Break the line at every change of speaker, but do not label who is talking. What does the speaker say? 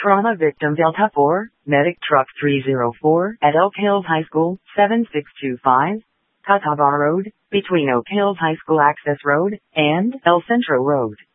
Trauma victim Delta 4, medic truck 304 at Oak Hills High School, 7625, Catawba Road, between Oak Hills High School Access Road and El Centro Road.